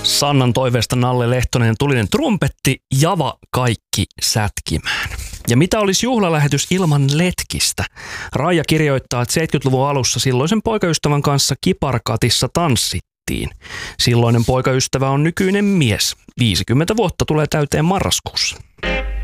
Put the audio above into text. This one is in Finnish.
Sannan toiveesta Nalle Lehtonen tulinen trumpetti, Java kaikki sätkimään. Ja mitä olisi juhlalähetys ilman letkistä? Raija kirjoittaa, että 70-luvun alussa silloisen poikaystävän kanssa kiparkatissa tanssittiin. Silloinen poikaystävä on nykyinen mies. 50 vuotta tulee täyteen marraskuussa.